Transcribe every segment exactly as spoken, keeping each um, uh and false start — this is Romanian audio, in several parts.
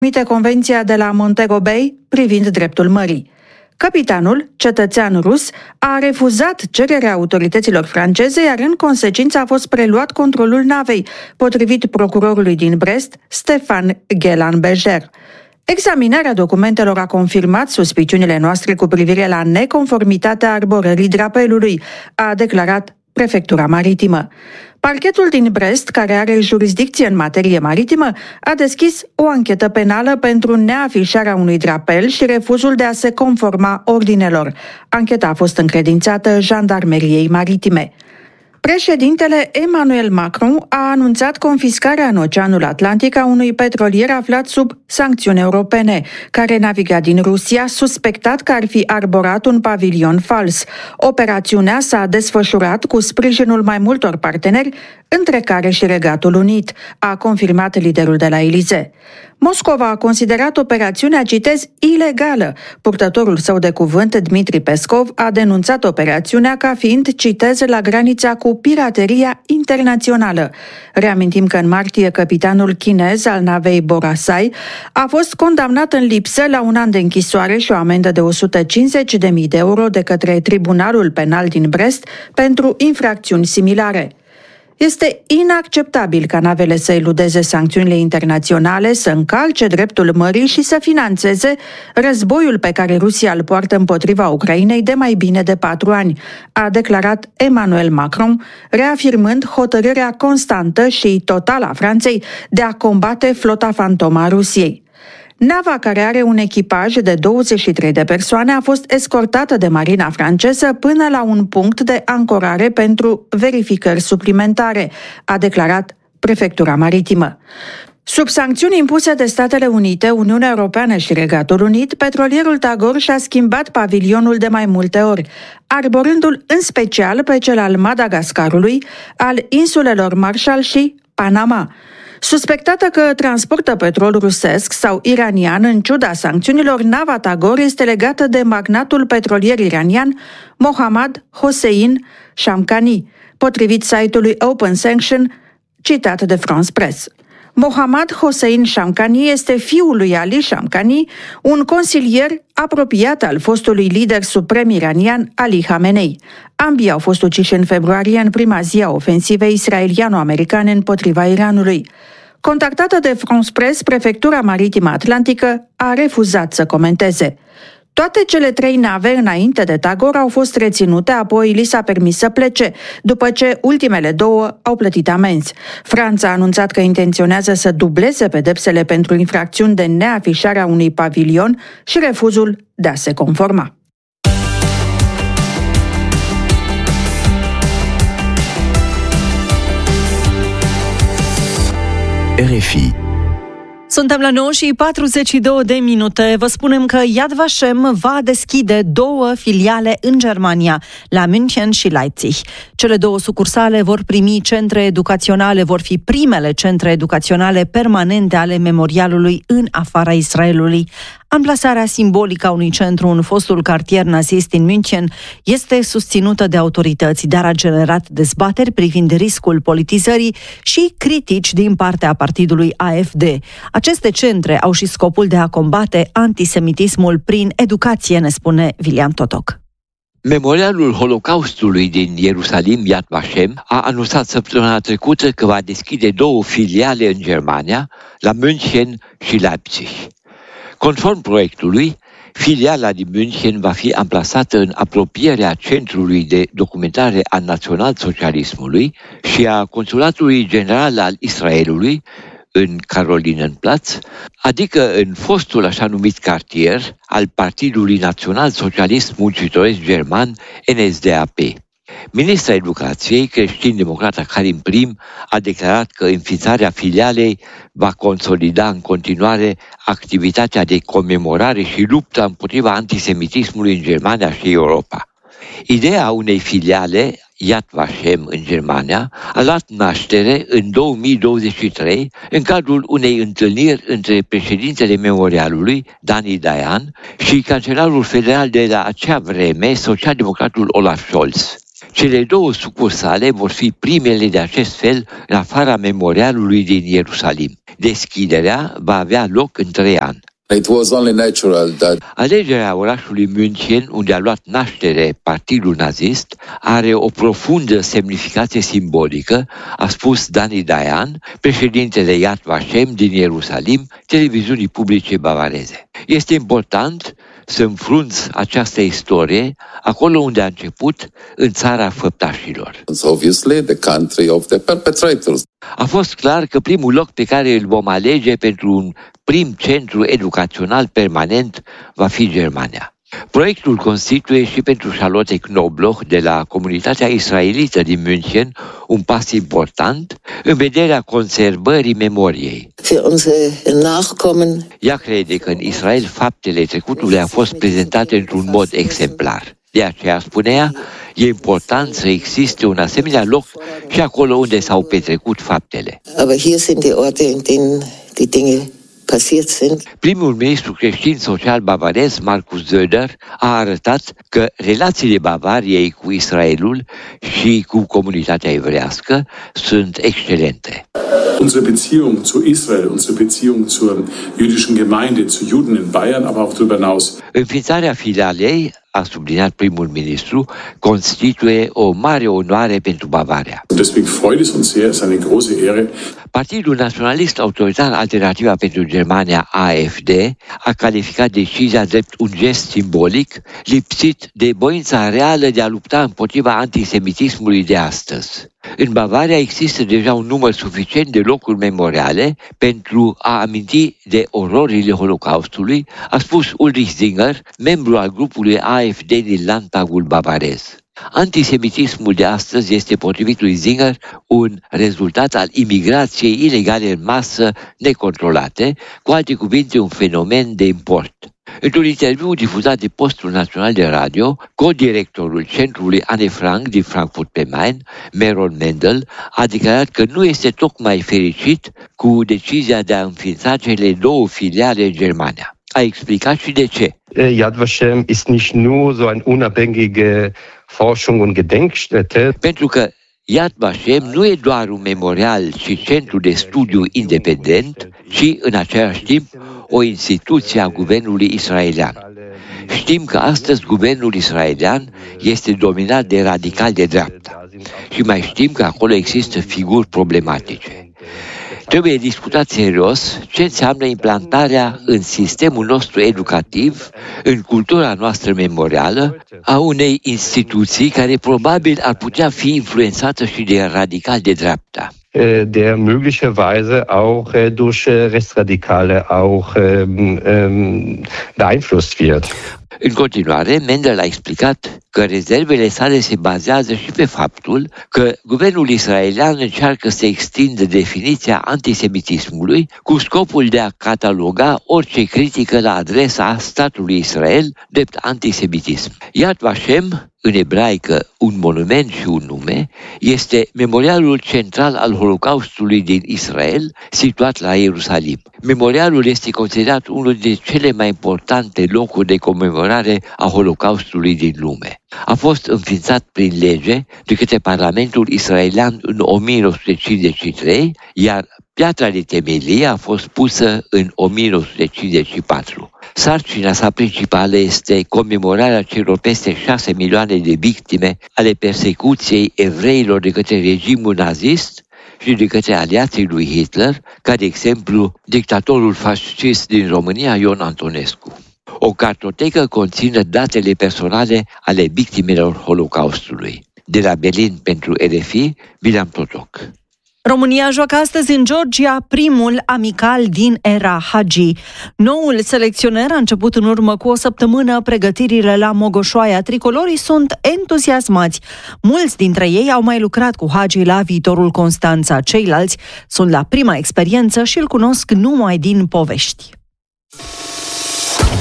Mite Convenția de la Montego Bay privind dreptul mării. Capitanul, cetățean rus, a refuzat cererea autorităților franceze, iar în consecință a fost preluat controlul navei, potrivit procurorului din Brest, Stéphane Guélan-Béger. Examinarea documentelor a confirmat suspiciunile noastre cu privire la neconformitatea arborării drapelului, a declarat Prefectura Maritimă. Parchetul din Brest, care are jurisdicție în materie maritimă, a deschis o anchetă penală pentru neafișarea unui drapel și refuzul de a se conforma ordinelor. Ancheta a fost încredințată Jandarmeriei Maritime. Președintele Emmanuel Macron a anunțat confiscarea în Oceanul Atlantic a unui petrolier aflat sub sancțiuni europene, care naviga din Rusia, suspectat că ar fi arborat un pavilion fals. Operațiunea s-a desfășurat cu sprijinul mai multor parteneri, între care și Regatul Unit, a confirmat liderul de la Elysee. Moscova a considerat operațiunea, citez, ilegală. Purtătorul său de cuvânt, Dmitri Peskov, a denunțat operațiunea ca fiind, citez, la granița cu pirateria internațională. Reamintim că în martie capitanul chinez al navei Boracay a fost condamnat în lipsă la un an de închisoare și o amendă de o sută cincizeci de mii de euro de către Tribunalul Penal din Brest pentru infracțiuni similare. Este inacceptabil ca navele să eludeze sancțiunile internaționale, să încalce dreptul mării și să finanțeze războiul pe care Rusia îl poartă împotriva Ucrainei de mai bine de patru ani, a declarat Emmanuel Macron, reafirmând hotărârea constantă și totală a Franței de a combate flota fantomă a Rusiei. Nava, care are un echipaj de douăzeci și trei de persoane, a fost escortată de marina franceză până la un punct de ancorare pentru verificări suplimentare, a declarat Prefectura Maritimă. Sub sancțiuni impuse de Statele Unite, Uniunea Europeană și Regatul Unit, petrolierul Tagor și-a schimbat pavilionul de mai multe ori, arborându-l în special pe cel al Madagascarului, al insulelor Marshall și Panama. Suspectată că transportă petrol rusesc sau iranian, în ciuda sancțiunilor, nava Tagor este legată de magnatul petrolier iranian Mohammad Hossein Shamkhani, potrivit site-ului Open Sanction, citat de France Press. Mohammad Hossein Shamkhani este fiul lui Ali Shamkhani, un consilier apropiat al fostului lider suprem iranian Ali Khamenei. Ambii au fost uciși în februarie, în prima zi a ofensivei israeliano-americane împotriva Iranului. Contactată de France Press, Prefectura Maritimă Atlantică a refuzat să comenteze. Toate cele trei nave înainte de Tagor au fost reținute, apoi li s-a permis să plece, după ce ultimele două au plătit amenzi. Franța a anunțat că intenționează să dubleze pedepsele pentru infracțiuni de neafișare a unui pavilion și refuzul de a se conforma. R F I. Suntem la nouă și patruzeci și două de minute. Vă spunem că Yad Vashem va deschide două filiale în Germania, la München și Leipzig. Cele două sucursale vor primi centre educaționale, vor fi primele centre educaționale permanente ale memorialului în afara Israelului. Amplasarea simbolică a unui centru în fostul cartier nazist din München este susținută de autorități, dar a generat dezbateri privind riscul politizării și critici din partea partidului A F D. Aceste centre au și scopul de a combate antisemitismul prin educație, ne spune William Totoc. Memorialul Holocaustului din Ierusalim, Yad Vashem, a anunțat săptămâna trecută că va deschide două filiale în Germania, la München și Leipzig. Conform proiectului, filiala din München va fi amplasată în apropierea Centrului de Documentare a Național-Socialismului și a Consulatului General al Israelului în Carolinenplatz, adică în fostul așa numit cartier al Partidului Național-Socialist Muncitoresc German, N S D A P. Ministra Educației, creștin-democrata Karin Prim, a declarat că înființarea filialei va consolida în continuare activitatea de comemorare și luptă împotriva antisemitismului în Germania și Europa. Ideea unei filiale, Yad Vashem, în Germania, a luat naștere în două mii douăzeci și trei în cadrul unei întâlniri între președintele memorialului, Dani Dayan, și cancelarul federal de la acea vreme, socialdemocratul Olaf Scholz. Cele două sucursale vor fi primele de acest fel în afara memorialului din Ierusalim. Deschiderea va avea loc în trei ani. It was only natural that... Alegerea orașului München, unde a luat naștere partidul nazist, are o profundă semnificație simbolică, a spus Dani Dayan, președintele Yad Vashem din Ierusalim, televiziunii publice bavareze. Este important să înfrunți această istorie acolo unde a început, în țara făptașilor. Obviously, the country of the perpetrators. A fost clar că primul loc pe care îl vom alege pentru un prim centru educațional permanent va fi Germania. Proiectul constituie și pentru Charlotte Knobloch de la comunitatea israelită din München un pas important în vederea conservării memoriei. Ea crede că în Israel faptele trecutului au fost prezentate într-un mod exemplar. De aceea, spune ea, e important să existe un asemenea loc și acolo unde s-au petrecut faptele. Primul ministru creștin social bavarez, Markus Söder, a arătat că relațiile Bavariei cu Israelul și cu comunitatea evrească sunt excelente. Unsere Beziehung zu Israel, unsere Beziehung zur jüdischen Gemeinde, zu Juden in Bayern, aber auch darüber hinaus. Înființarea filialei, a subliniat primul ministru, constituie o mare onoare pentru Bavaria. Deswegen freut es uns sehr, es ist eine große Ehre. Partidul Naționalist Autoritar Alternativa pentru Germania, A F D, a calificat decizia drept un gest simbolic, lipsit de voința reală de a lupta împotriva antisemitismului de astăzi. În Bavaria există deja un număr suficient de locuri memoriale pentru a aminti de ororile Holocaustului, a spus Ulrich Singer, membru al grupului A F D din Landtagul bavarez. Antisemitismul de astăzi este, potrivit lui Singer, un rezultat al imigrației ilegale în masă necontrolate, cu alte cuvinte un fenomen de import. Într-un interviu difuzat de Postul Național de Radio, co-directorul centrului Anne Frank din Frankfurt pe Main, Meron Mendel, a declarat că nu este tocmai fericit cu decizia de a înființa cele două filiale în Germania. A explicat și de ce. Yad Vashem ist nicht nur so eine unabhängige Forschung und Gedenkstätte. Pentru că Yad Vashem nu e doar un memorial și centru de studiu independent, ci în același timp o instituție a guvernului israelian. Știm că astăzi guvernul israelian este dominat de radicali de dreapta și mai știm că acolo există figuri problematice. Trebuie discutat serios ce înseamnă implantarea în sistemul nostru educativ, în cultura noastră memorială, a unei instituții care probabil ar putea fi influențată și de radicali de dreapta. Der möglicherweise auch durch Rechtsradikale auch ähm, beeinflusst wird. În continuare, Mendel a explicat că rezervele sale se bazează și pe faptul că guvernul israelian încearcă să extindă definiția antisemitismului cu scopul de a cataloga orice critică la adresa statului Israel drept antisemitism. Yad Vashem, în ebraică un monument și un nume, este memorialul central al Holocaustului din Israel, situat la Ierusalim. Memorialul este considerat unul dintre cele mai importante locuri de comemorare a Holocaustului din lume. A fost înființat prin lege de către Parlamentul israelian în o mie nouă sute cincizeci și trei, iar piatra de temelie a fost pusă în o mie nouă sute cincizeci și patru. Sarcina sa principală este comemorarea celor peste șase milioane de victime ale persecuției evreilor de către regimul nazist și de către aliații lui Hitler, ca de exemplu dictatorul fascist din România, Ion Antonescu. O cartotecă conține datele personale ale victimelor Holocaustului. De la Berlin pentru R F I, William Totoc. România joacă astăzi în Georgia primul amicali din era Hagi. Noul selecționer a început în urmă cu o săptămână pregătirile la Mogoșoaia. Tricolorii sunt entuziasmați. Mulți dintre ei au mai lucrat cu Hagi la Viitorul Constanța. Ceilalți sunt la prima experiență și îl cunosc numai din povești.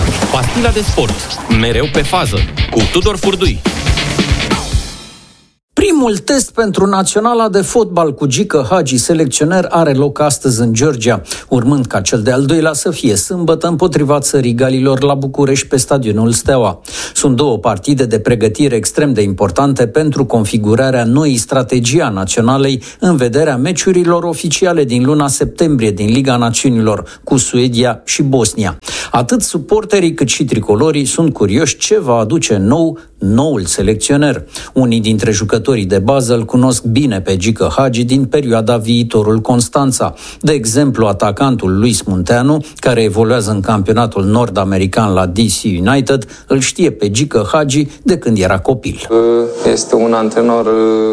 Pastila de sport, mereu pe fază, cu Tudor Furdui. Primul test pentru Naționala de fotbal cu Gică Hagi, selecționer, are loc astăzi în Georgia, urmând ca cel de-al doilea să fie sâmbătă împotriva Țării Galilor la București pe stadionul Steaua. Sunt două partide de pregătire extrem de importante pentru configurarea noii strategii a naționalei în vederea meciurilor oficiale din luna septembrie din Liga Națiunilor cu Suedia și Bosnia. Atât suporterii cât și tricolorii sunt curioși ce va aduce nou noul selecționer. Unii dintre jucătorii de bază îl cunosc bine pe Gică Hagi din perioada Viitorul Constanța. De exemplu, atacantul Luis Munteanu, care evoluează în campionatul nord-american la D C United, îl știe pe Gică Hagi de când era copil. Este un antrenor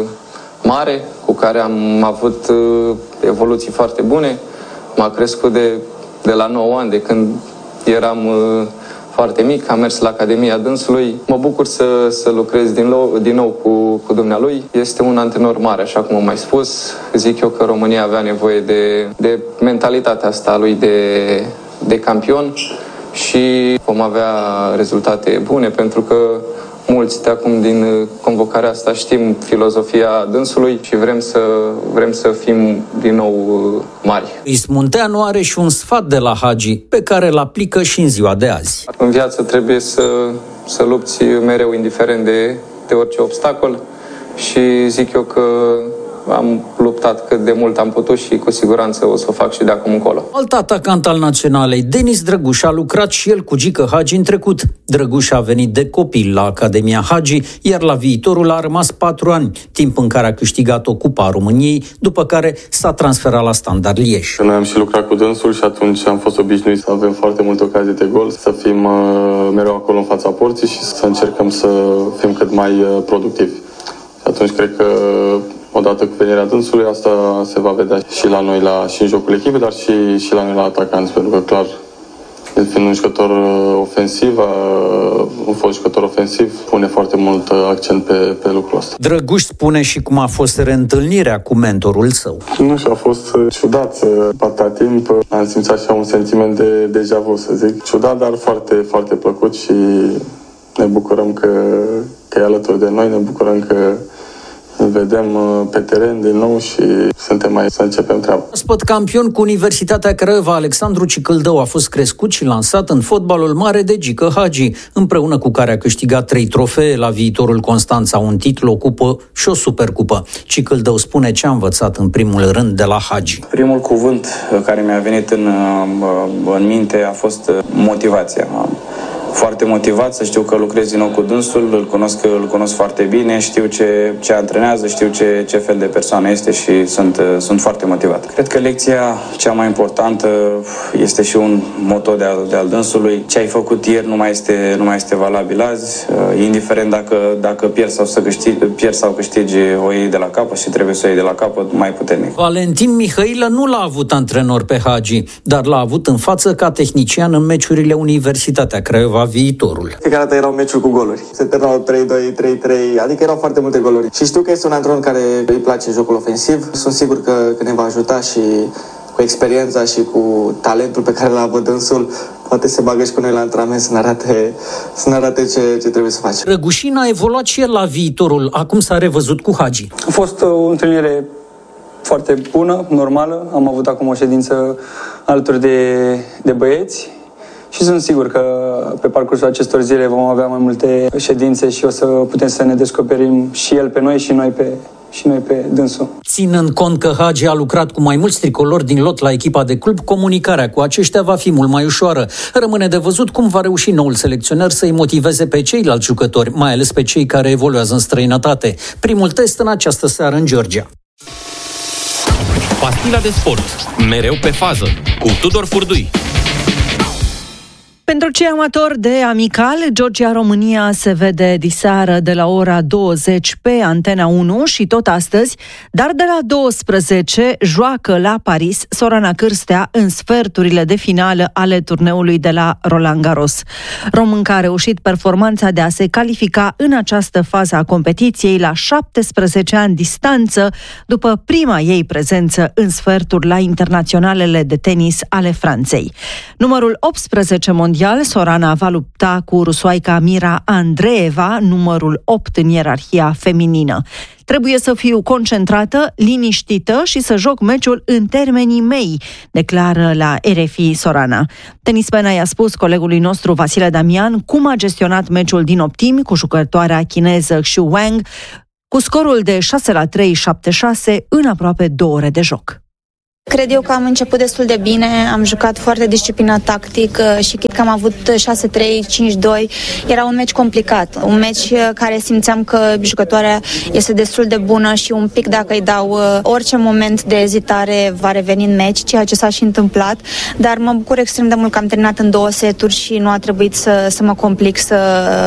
mare, cu care am avut evoluții foarte bune. M-a crescut de, de la nouă ani, de când eram foarte mic, am mers la Academia dânsului. Mă bucur să, să lucrez din, nou, din nou cu, cu dumnealui. Este un antrenor mare, așa cum am mai spus. Zic eu că România avea nevoie de, de mentalitatea asta lui de, de campion și vom avea rezultate bune, pentru că mulți de acum din convocarea asta știm filozofia dânsului și vrem să, vrem să fim din nou mari. Luis Munteanu are și un sfat de la Hagi pe care îl aplică și în ziua de azi. În viață trebuie să, să lupți mereu indiferent de, de orice obstacol și zic eu că am luptat cât de mult am putut și cu siguranță o să o fac și de acum încolo. Alt atacant al Naționalei, Denis Drăguș, a lucrat și el cu Gică Hagi în trecut. Drăguș a venit de copil la Academia Hagi, iar la Viitorul a rămas patru ani, timp în care a câștigat o Cupa a României, după care s-a transferat la Standard Liège. Noi am și lucrat cu dânsul și atunci am fost obișnuiți să avem foarte multe ocazii de gol, să fim uh, mereu acolo în fața porții și să încercăm să fim cât mai uh, productivi. Și atunci cred că odată cu venirea dânsului, asta se va vedea și la noi, la, și în jocul echipei, dar și, și la noi la atacanți, pentru că, clar, fiind un jucător ofensiv, un fost jucător ofensiv, pune foarte mult accent pe, pe lucrul ăsta. Drăguș spune și cum a fost reîntâlnirea cu mentorul său. Nu știu, a fost ciudat. Atâta timp am simțit așa un sentiment de deja vu, să zic. Ciudat, dar foarte, foarte plăcut și ne bucurăm că, că e alături de noi, ne bucurăm că îl vedem pe teren din nou și suntem mai să începem treaba. Spot campion cu Universitatea Craiova, Alexandru Cicâldău a fost crescut și lansat în fotbalul mare de Gică Hagi, împreună cu care a câștigat trei trofee la Viitorul Constanța, un titlu, o cupă și o supercupă. Cicâldău spune ce a învățat în primul rând de la Hagi. Primul cuvânt care mi-a venit în, în minte a fost motivația. Foarte motivat, să știu că lucrez din nou cu dânsul, îl cunosc, îl cunosc foarte bine, știu ce, ce antrenează, știu ce, ce fel de persoană este și sunt, sunt foarte motivat. Cred că lecția cea mai importantă este și un moto de al, de al dânsului. Ce ai făcut ieri nu mai este, nu mai este valabil azi, indiferent dacă, dacă pierzi sau, să câștigi, pierzi sau câștigi, o iei de la capăt și trebuie să o iei de la capăt mai puternic. Valentin Mihailă nu l-a avut antrenor pe Hagi, dar l-a avut în față ca tehnician în meciurile Universitatea Craiova Viitorul. Fiecare dată erau meciuri cu goluri. Se terminau trei doi, trei trei, adică erau foarte multe goluri. Și știu că este un antrenor care îi place jocul ofensiv. Sunt sigur că, că ne va ajuta și cu experiența și cu talentul pe care l-a avut dânsul, poate se bagă și cu noi la antrenament să ne arate, să ne arate ce, ce trebuie să facem. Răgușin a evoluat și el la Viitorul. Acum s-a revăzut cu Hagi. A fost o întâlnire foarte bună, normală. Am avut acum o ședință alături de, de băieți. Și sunt sigur că pe parcursul acestor zile vom avea mai multe ședințe și o să putem să ne descoperim și el pe noi și noi pe, și noi pe dânsul. Ținând cont că Hagi a lucrat cu mai mulți tricolori din lot la echipa de club, comunicarea cu aceștia va fi mult mai ușoară. Rămâne de văzut cum va reuși noul selecționer să-i motiveze pe ceilalți jucători, mai ales pe cei care evoluează în străinătate. Primul test în această seară în Georgia. Pastila de sport. Mereu pe fază. Cu Tudor Furdui. Pentru cei amatori de amical, Georgia-România se vede diseară de la ora douăzeci pe Antena unu și tot astăzi, dar de la douăsprezece joacă la Paris Sorana Cârstea în sferturile de finală ale turneului de la Roland Garros. Românca a reușit performanța de a se califica în această fază a competiției la șaptesprezece ani distanță după prima ei prezență în sferturi la internaționalele de tenis ale Franței. Numărul optsprezece mondial mondial, Sorana va lupta cu rusoaica Mira Andreeva, numărul opt în ierarhia feminină. Trebuie să fiu concentrată, liniștită și să joc meciul în termenii mei, declară la R F I Sorana. Tenismena i-a spus colegului nostru Vasile Damian cum a gestionat meciul din optimi cu jucătoarea chineză Xu Wang, cu scorul de șase la trei, șapte șase în aproape două ore de joc. Cred eu că am început destul de bine, am jucat foarte disciplinat tactic și cred că am avut șase trei, cinci doi. Era un meci complicat, un meci care simțeam că jucătoarea este destul de bună și un pic dacă îi dau orice moment de ezitare va reveni în meci, ceea ce s-a și întâmplat, dar mă bucur extrem de mult că am terminat în două seturi și nu a trebuit să, să mă complic să,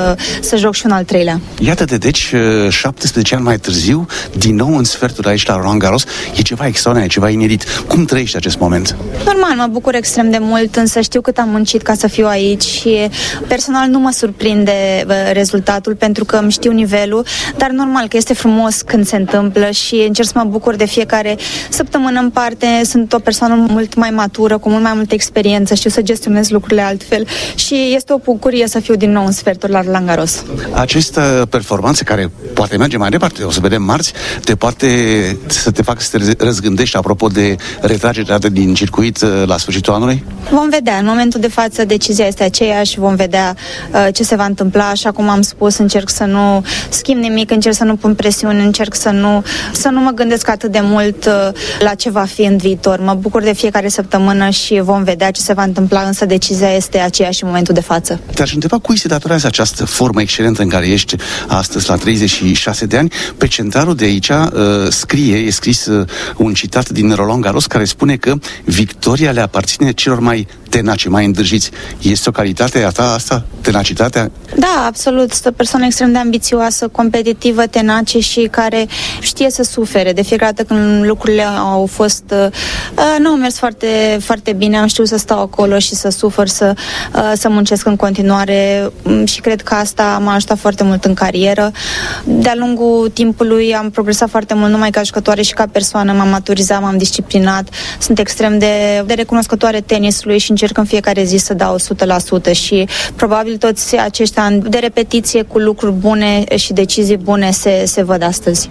să joc și un al treilea. Iată-te, deci, șaptesprezece ani mai târziu, din nou în sfertul aici la Roland Garros, e ceva extraordinar, e ceva inedit. Cum trăiești acest moment? Normal, mă bucur extrem de mult, însă știu cât am muncit ca să fiu aici și personal nu mă surprinde rezultatul pentru că îmi știu nivelul, dar normal că este frumos când se întâmplă și încerc să mă bucur de fiecare săptămână în parte. Sunt o persoană mult mai matură, cu mult mai multă experiență, știu să gestionez lucrurile altfel și este o bucurie să fiu din nou în sfertul la Roland Garros. Această performanță care poate merge mai departe, o să vedem marți, te poate să te facă să te răzgândești apropo de retragerea din circuit la sfârșitul anului? Vom vedea. În momentul de față decizia este aceeași, vom vedea uh, ce se va întâmpla. Așa cum am spus, încerc să nu schimb nimic, încerc să nu pun presiuni, încerc să nu, să nu mă gândesc atât de mult uh, la ce va fi în viitor. Mă bucur de fiecare săptămână și vom vedea ce se va întâmpla, însă decizia este aceeași în momentul de față. Te-aș întreba cui se datorează această formă excelentă în care ești astăzi la treizeci și șase de ani. Pe centralul de aici uh, scrie, e scris uh, un citat din Roland Garros care spune că victoria le aparține celor mai tenace, mai îndrăjiți. Este o calitate a ta asta, tenacitatea? Da, absolut. Sunt o persoană extrem de ambițioasă, competitivă, tenace și care știe să sufere. De fiecare dată când lucrurile au fost... Uh, nu au mers foarte, foarte bine, am știut să stau acolo și să sufăr, să, uh, să muncesc în continuare și cred că asta m-a ajutat foarte mult în carieră. De-a lungul timpului am progresat foarte mult, numai ca jucătoare și ca persoană, m-am maturizat, m-am disciplinat. Sunt extrem de, de recunoscătoare tenisului și încerc în fiecare zi să dau o sută la sută și probabil toți acești ani de repetiție cu lucruri bune și decizii bune se, se văd astăzi.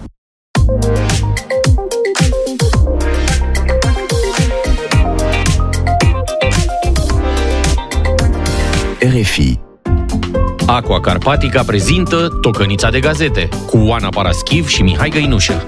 R F I. Aqua Carpatica prezintă Tocănița de gazete cu Oana Paraschiv și Mihai Găinușă.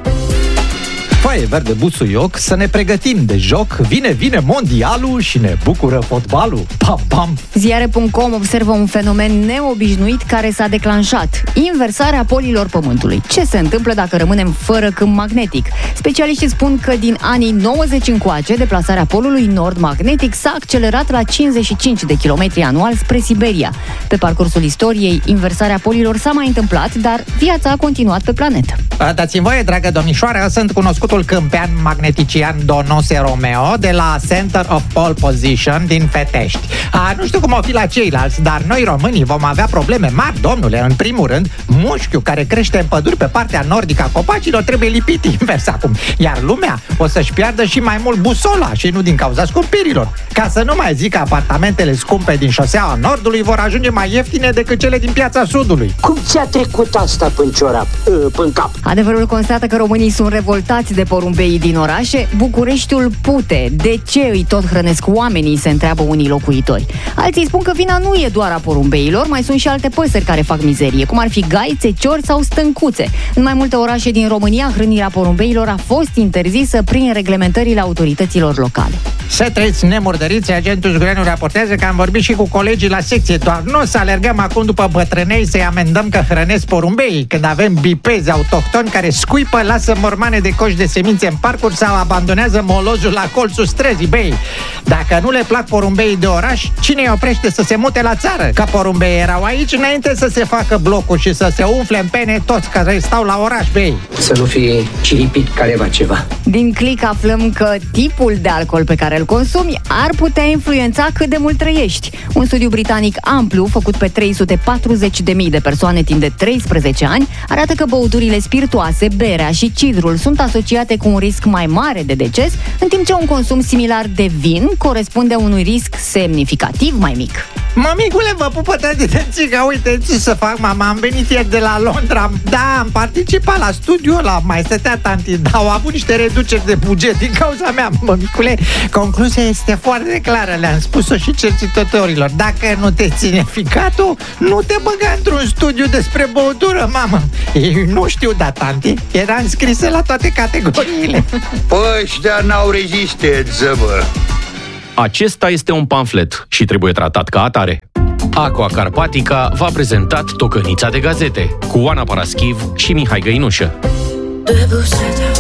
Foaie verde busuioc, să ne pregătim de joc, vine, vine mondialul și ne bucură fotbalul. Pam, pam! Ziare punct com observă un fenomen neobișnuit care s-a declanșat. Inversarea polilor Pământului. Ce se întâmplă dacă rămânem fără câmp magnetic? Specialiștii spun că din anii nouăzeci încoace, deplasarea polului nord magnetic s-a accelerat la cincizeci și cinci de kilometri anual spre Siberia. Pe parcursul istoriei, inversarea polilor s-a mai întâmplat, dar viața a continuat pe planetă. Dați-mi voie, dragă domnișoară, sunt cunoscut câmpean magnetician Donose Romeo de la Center of Pole Position din Fetești. A, nu știu cum o fi la ceilalți, dar noi românii vom avea probleme mari, domnule. În primul rând, mușchiul care crește în păduri pe partea nordică a copacilor trebuie lipit invers acum, iar lumea o să-și piardă și mai mult busola și nu din cauza scumpirilor. Ca să nu mai zic că apartamentele scumpe din șoseaua nordului vor ajunge mai ieftine decât cele din piața sudului. Cum ți-a trecut asta până ciorap, până cap? Adevărul constată că românii sunt revoltați de porumbeii din orașe. Bucureștiul pute. De ce îi tot hrănesc oamenii, se întreabă unii locuitori. Alții spun că vina nu e doar a porumbeilor, mai sunt și alte păsări care fac mizerie, cum ar fi gaițe, ciori sau stâncuțe. În mai multe orașe din România, hrănirea porumbeilor a fost interzisă prin reglementările autorităților locale. Să trăiți nemurdăriți, agentul Zgureanu raportează că am vorbit și cu colegii la secție, doar nu o să alergăm acum după bătrânei să-i amendăm că hrănesc porumbeii, când avem bipezi autohtoni care scuipă, lasă mormane de coși de semințe în parcuri sau abandonează molozul la colțul străzii, bei. Dacă nu le plac porumbeii de oraș, cine îi oprește să se mute la țară? Că porumbeii erau aici înainte să se facă blocul și să se umfle în pene toți care stau la oraș, bei. Să nu fie ciripit careva ceva. Din click aflăm că tipul de alcool pe care îl consumi ar putea influența cât de mult trăiești. Un studiu britanic amplu, făcut pe trei sute patruzeci de mii de persoane timp de treisprezece ani, arată că băuturile spiritoase, berea și cidrul sunt asociate cu un risc mai mare de deces, în timp ce un consum similar de vin corespunde unui risc semnificativ mai mic. Mămicule, vă pupă de tențică. Uite ce să fac, mama. Am venit ieri de la Londra. Da, am participat la studiul ăla. Mai stătea tanti. Da, au avut niște reduceri de buget din cauza mea, mămicule. Concluzia este foarte clară. Le-am spus-o și cercetătorilor. Dacă nu te ține ficatul, nu te băga într-un studiu despre băutură, mamă. Ei nu știu, da, tanti. Era înscrisă la toate categoriile. Păi, ăștia n-au rezistență, bă. Acesta este un pamflet și trebuie tratat ca atare. Aqua Carpatica v-a prezentat Tocănița de gazete cu Oana Paraschiv și Mihai Găinușă.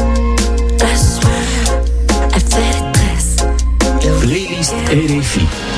Playlist R F I.